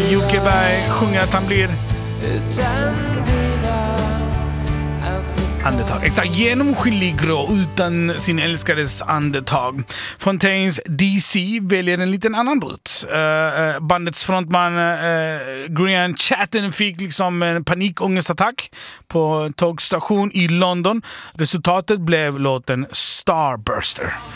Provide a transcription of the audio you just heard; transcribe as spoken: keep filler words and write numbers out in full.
Jocke Berg sjunger att han blir andetag. Exakt, genomskinlig grå utan sin älskades andetag. Fontaines D C väljer en liten annan rutt. Uh, bandets frontman uh, Grian Chatten fick liksom en panikångestattack på en tågstation i London. Resultatet blev låten Starburster.